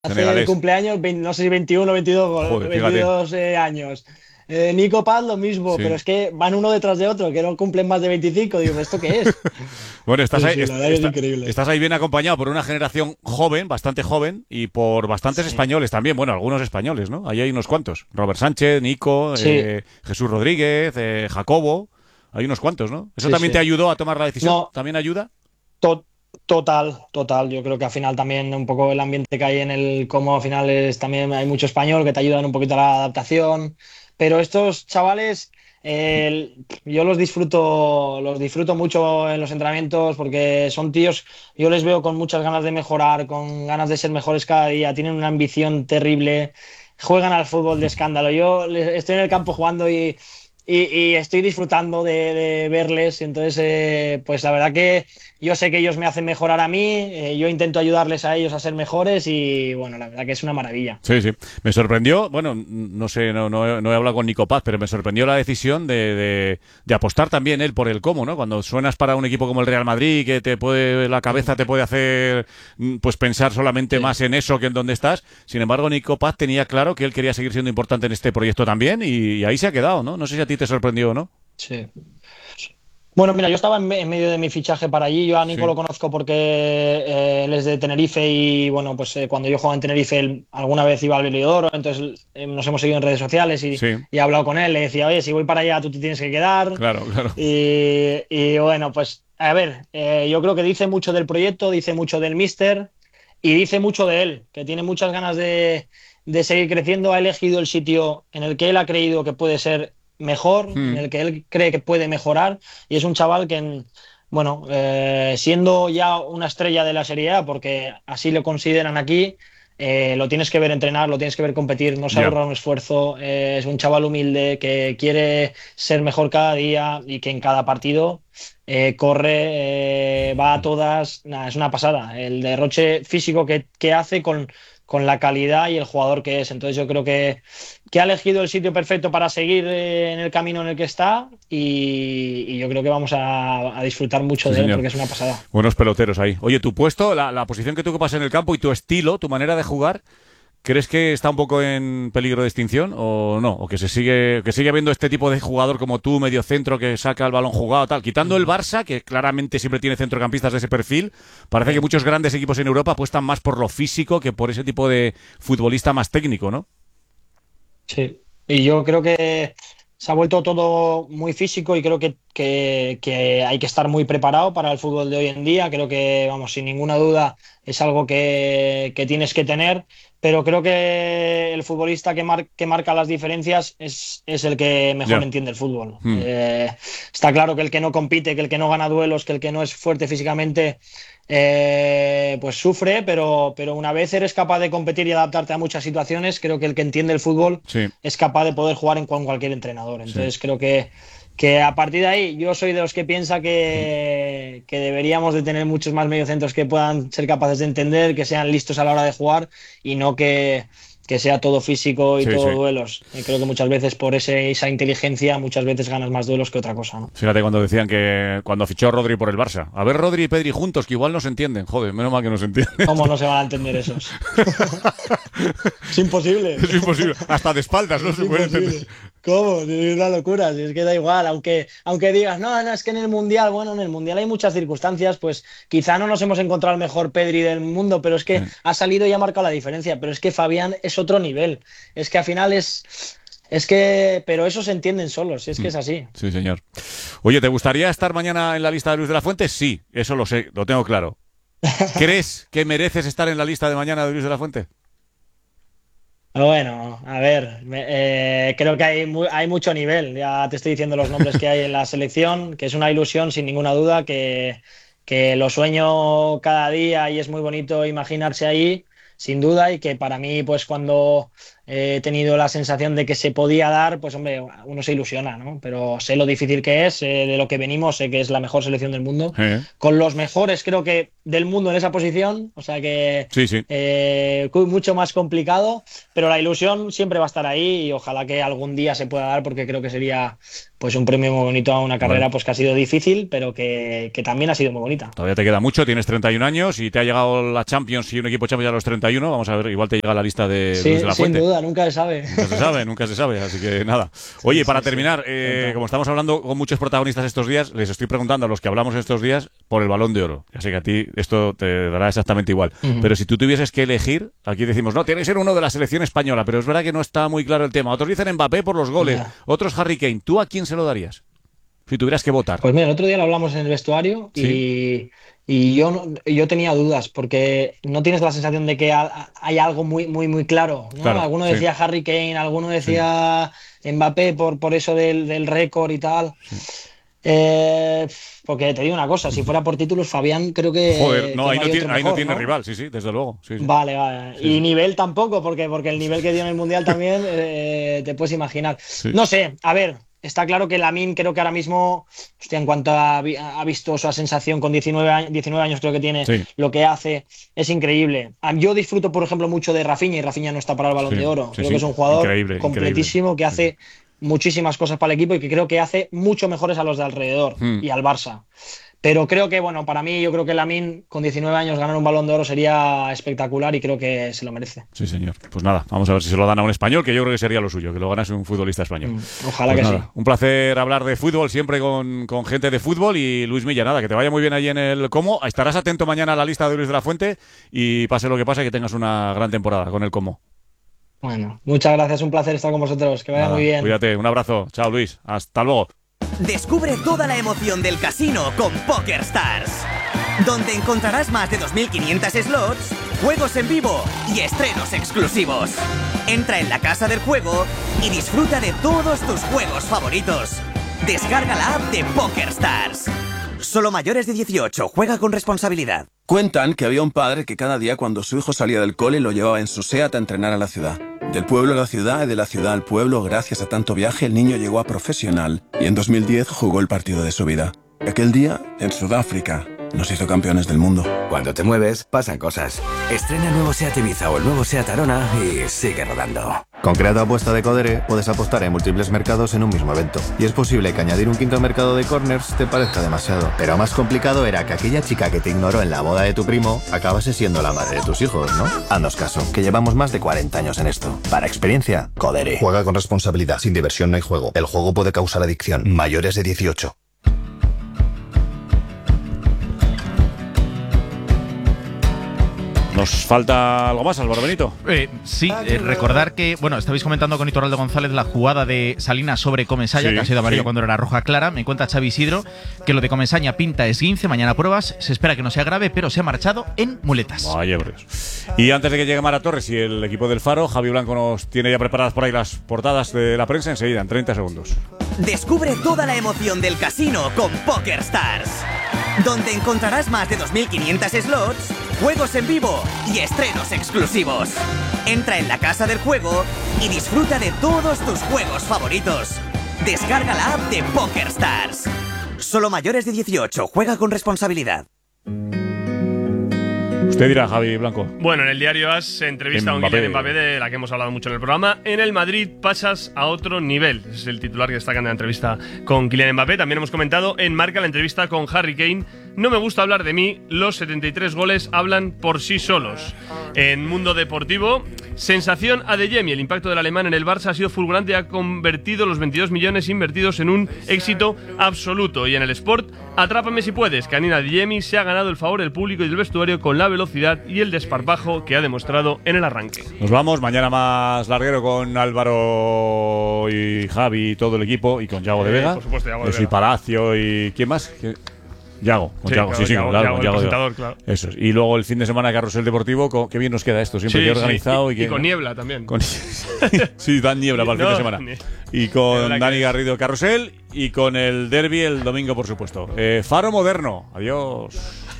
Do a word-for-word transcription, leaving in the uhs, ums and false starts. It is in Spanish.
hace el senegalés. cumpleaños, veinte no sé si veintiuno o veintidós, Joder, fíjate. veintidós eh, años. Eh, Nico Paz lo mismo, pero Sí. es que van uno detrás de otro, que no cumplen más de veinticinco. Digo, ¿esto qué es? Bueno, estás Sí, ahí, sí, la est- verdad que es está- increíble. estás ahí bien acompañado por una generación joven, bastante joven, y por bastantes Sí, españoles también. Bueno, algunos españoles, ¿no? Ahí hay unos cuantos. Robert Sánchez, Nico, sí, eh, Jesús Rodríguez, eh, Jacobo. Hay unos cuantos, ¿no? ¿Eso sí, también te sí. ayudó a tomar la decisión? No, ¿También ayuda? to- total, total. Yo creo que al final también un poco el ambiente que hay en el como al final es también hay mucho español que te ayudan un poquito a la adaptación. Pero estos chavales, eh, yo los disfruto, los disfruto mucho en los entrenamientos porque son tíos, yo les veo con muchas ganas de mejorar, con ganas de ser mejores cada día, tienen una ambición terrible, juegan al fútbol de escándalo. Yo les- estoy en el campo jugando y, y- y estoy disfrutando de, de verles. Entonces, eh, pues la verdad que yo sé que ellos me hacen mejorar a mí, eh, yo intento ayudarles a ellos a ser mejores y bueno, la verdad que es una maravilla. Sí, sí. Me sorprendió, bueno, no sé, no, no, he no he hablado con Nico Paz, pero me sorprendió la decisión de, de- de apostar también él por el cómo, ¿no? Cuando suenas para un equipo como el Real Madrid, que te puede, la cabeza Mm, te puede hacer mm, pues pensar solamente sí, más en eso que en dónde estás. Sin embargo, Nico Paz tenía claro que él quería seguir siendo importante en este proyecto también y, y ahí se ha quedado, ¿no? No sé si a ti te sorprendió o no. sí. Bueno, mira, yo estaba en, me- en medio de mi fichaje para allí. Yo a Nico Sí, lo conozco porque eh, él es de Tenerife y bueno, pues eh, cuando yo jugaba en Tenerife él alguna vez iba al Velidoro, entonces eh, nos hemos seguido en redes sociales y, sí, y he hablado con él. Le decía, oye, si voy para allá, tú te tienes que quedar. claro, claro. Y, y bueno, pues a ver, eh, yo creo que dice mucho del proyecto, dice mucho del míster y dice mucho de él, que tiene muchas ganas de, de seguir creciendo. Ha elegido el sitio en el que él ha creído que puede ser mejor, en Mm, el que él cree que puede mejorar y es un chaval que, en- bueno, eh, siendo ya una estrella de la Serie A, porque así lo consideran aquí. Eh, lo tienes que ver entrenar, lo tienes que ver competir, no se ya. ahorra un esfuerzo, eh, es un chaval humilde que quiere ser mejor cada día y que en cada partido eh, corre, eh, va a todas. Nada, es una pasada. El derroche físico que, que hace con, con la calidad y el jugador que es. Entonces yo creo que, que ha elegido el sitio perfecto para seguir eh, en el camino en el que está y, y yo creo que vamos a, a disfrutar mucho Sí, de él señor. porque es una pasada. Buenos peloteros ahí. Oye, tu puesto, la, la posición que tú ocupas en el campo y tu estilo, tu manera de jugar, ¿crees que está un poco en peligro de extinción o no? ¿O que se sigue que sigue habiendo este tipo de jugador como tú, medio centro, que saca el balón jugado, tal? Quitando el Mm, Barça, que claramente siempre tiene centrocampistas de ese perfil, parece que sí. muchos grandes equipos en Europa apuestan más por lo físico que por ese tipo de futbolista más técnico, ¿no? Sí, y yo creo que se ha vuelto todo muy físico y creo que, que- que hay que estar muy preparado para el fútbol de hoy en día. Creo que, vamos, sin ninguna duda es algo que, que tienes que tener, pero creo que el futbolista que, mar- que marca las diferencias es, es el que mejor Ya. entiende el fútbol. Hmm. Eh, está claro que el que no compite, que el que no gana duelos, que el que no es fuerte físicamente eh, pues sufre, pero, pero una vez eres capaz de competir y adaptarte a muchas situaciones, creo que el que entiende el fútbol Sí, es capaz de poder jugar en, con cualquier entrenador. sí. Entonces creo que, que a partir de ahí yo soy de los que piensa Hmm. que, que deberíamos de tener muchos más mediocentros que puedan ser capaces de entender, que sean listos a la hora de jugar y no que, que sea todo físico y Sí, todo sí. duelos. Y creo que muchas veces por ese, esa inteligencia muchas veces ganas más duelos que otra cosa, ¿no? Fíjate cuando decían que cuando fichó Rodri por el Barça. A ver, Rodri y Pedri juntos, que igual no se entienden. Joder, menos mal que no se entienden. ¿Cómo no se van a entender esos? Es imposible. Es imposible. Hasta de espaldas no Es se puede entender. imposible. ¿Cómo? Si es una locura, si es que da igual, aunque, aunque digas, no, no, es que en el Mundial, bueno, en el Mundial hay muchas circunstancias, pues quizá no nos hemos encontrado el mejor Pedri del mundo, pero es que Sí. ha salido y ha marcado la diferencia, pero es que Fabián es otro nivel, es que al final es, es que, pero esos se entienden solos, si es que Mm. es así. Sí, señor. Oye, ¿te gustaría estar mañana en la lista de Luis de la Fuente? Sí, eso lo sé, lo tengo claro. ¿Crees que mereces estar en la lista de mañana de Luis de la Fuente? Bueno, a ver, me- eh, creo que hay, mu- hay mucho nivel. Ya te estoy diciendo los nombres que hay en la selección, que es una ilusión sin ninguna duda, que, que lo sueño cada día y es muy bonito imaginarse ahí, sin duda, y que para mí, pues cuando he tenido la sensación de que se podía dar, pues hombre, uno se ilusiona, ¿no? Pero sé lo difícil que es, eh, de lo que venimos, sé que es la mejor selección del mundo, Eh. con los mejores creo que del mundo en esa posición, o sea que Sí, sí. eh, mucho más complicado, pero la ilusión siempre va a estar ahí y ojalá que algún día se pueda dar porque creo que sería pues un premio muy bonito a una carrera Bueno. pues que ha sido difícil, pero que, que también ha sido muy bonita. Todavía te queda mucho, tienes treinta y un años y te ha llegado la Champions y un equipo Champions a los treinta y uno. Vamos a ver, igual te llega la lista de Sí, Luis de la sin Fuente. duda, nunca se sabe. Nunca se sabe, nunca se sabe, así que nada. Oye, Sí, para sí, terminar, sí. eh, Total. como estamos hablando con muchos protagonistas estos días, les estoy preguntando a los que hablamos estos días por el Balón de Oro. Ya sé que a ti esto te dará exactamente igual. Ujú. Pero si tú tuvieses que elegir, aquí decimos, no, tiene que ser uno de la selección española, pero es verdad que no está muy claro el tema. Otros dicen Mbappé por los goles, Ya. otros Harry Kane. ¿Tú a quién se lo darías? Si tuvieras que votar. Pues mira, el otro día lo hablamos en el vestuario y, y yo, no- yo tenía dudas porque no tienes la sensación de que ha- hay algo muy, muy, muy claro, ¿no? Claro, Alguno sí. decía Harry Kane, alguno decía Mbappé por, por eso del, del récord y tal. Eh, porque te digo una cosa, si fuera por títulos, Fabián creo que, Joder, no, que ahí no no hay tiene, otro ahí no mejor, tiene ¿no? rival, sí, sí, desde luego. Sí, sí. Vale, vale. Sí, Y sí. nivel tampoco, porque, porque el nivel que dio en el Mundial también, eh, te puedes imaginar. Sí. No sé, a ver, está claro que Lamine creo que ahora mismo, hostia, en cuanto a, vi- a visto su sensación con diecinueve años, diecinueve años creo que tiene, Sí. lo que hace es increíble. A- Yo disfruto, por ejemplo, mucho de Rafinha y Rafinha no está para el Balón Sí, de Oro. sí, Creo sí. que es un jugador Increíble, completísimo que hace muchísimas cosas para el equipo y que creo que hace mucho mejores a los de alrededor Hmm. y al Barça. Pero creo que, bueno, para mí, yo creo que Lamine con diecinueve años ganar un Balón de Oro sería espectacular y creo que se lo merece. Sí, señor. Pues nada, vamos a ver si se lo dan a un español, que yo creo que sería lo suyo, que lo ganase un futbolista español. Mm, Ojalá Pues que nada, sí. un placer hablar de fútbol siempre con, con gente de fútbol y Luis Milla, nada, que te vaya muy bien allí en el Como. Estarás atento mañana a la lista de Luis de la Fuente y pase lo que pase, que tengas una gran temporada con el Como. Bueno, muchas gracias, un placer estar con vosotros. Que vaya Nada, muy bien. cuídate, un abrazo. Chao, Luis. Hasta luego. Descubre toda la emoción del casino con PokerStars, donde encontrarás más de dos mil quinientos slots, juegos en vivo y estrenos exclusivos. Entra en la casa del juego y disfruta de todos tus juegos favoritos. Descarga la app de PokerStars. Solo mayores de dieciocho, juega con responsabilidad. Cuentan que había un padre que cada día cuando su hijo salía del cole lo llevaba en su SEAT a entrenar a la ciudad. Del pueblo a la ciudad y de la ciudad al pueblo, gracias a tanto viaje, el niño llegó a profesional y en dos mil diez jugó el partido de su vida. Aquel día, en Sudáfrica, nos hizo campeones del mundo. Cuando te mueves, pasan cosas. Estrena el nuevo SEAT Ibiza o el nuevo SEAT Arona y sigue rodando. Con Creato Apuesta de Codere puedes apostar en múltiples mercados en un mismo evento. Y es posible que añadir un quinto mercado de corners te parezca demasiado. Pero más complicado era que aquella chica que te ignoró en la boda de tu primo acabase siendo la madre de tus hijos, ¿no? Haznos caso, que llevamos más de cuarenta años en esto. Para experiencia, Codere. Juega con responsabilidad. Sin diversión no hay juego. El juego puede causar adicción. Mayores de dieciocho. ¿Nos falta algo más, Álvaro Benito? Eh, sí, eh, recordar que, bueno, estabais comentando con Iturralde González la jugada de Salinas sobre Comesaña, Sí, que ha sido amarillo sí. cuando era roja clara. Me cuenta Xavi Isidro que lo de Comesaña pinta esguince, mañana pruebas, se espera que no sea grave, pero se ha marchado en muletas. Vaya, Dios. Y antes de que llegue Mara Torres y el equipo del Faro, Javi Blanco nos tiene ya preparadas por ahí las portadas de la prensa enseguida, en treinta segundos. Descubre toda la emoción del casino con PokerStars, donde encontrarás más de dos mil quinientos slots, juegos en vivo y estrenos exclusivos. Entra en la casa del juego y disfruta de todos tus juegos favoritos. Descarga la app de PokerStars. Solo mayores de dieciocho, juega con responsabilidad. Usted dirá, Javi Blanco. Bueno, en el diario AS se entrevista a un Mbappé. Kylian Mbappé, de la que hemos hablado mucho en el programa. En el Madrid pasas a otro nivel. Es el titular que destaca en la entrevista con Kylian Mbappé. También hemos comentado en Marca la entrevista con Harry Kane. No me gusta hablar de mí, los setenta y tres goles hablan por sí solos. En Mundo Deportivo, sensación Adeyemi. El impacto del alemán en el Barça ha sido fulgurante y ha convertido los veintidós millones invertidos en un éxito absoluto. Y en el Sport, atrápame si puedes. Karim Adeyemi se ha ganado el favor del público y del vestuario con la velocidad y el desparpajo que ha demostrado en el arranque. Nos vamos, mañana más larguero con Álvaro y Javi y todo el equipo y con Yago de Eh, Vega. por supuesto, Yago de Yo soy Vega. Palacio y ¿quién más? ¿Quién? Yago, con Sí, Yago, claro, sí, sí, Yago, claro, Yago, con el Yago de Vega. presentador, claro. Eso es. Y luego el fin de semana Carrusel Deportivo, con- qué bien nos queda esto, siempre Sí, que sí. organizado Y, y que y con niebla también. con- sí, dan niebla para el No, fin de semana. ni- Y de con verdad que Dani es. Garrido Carrusel y con el derby el domingo, por supuesto. Eh, Faro Moderno. Adiós.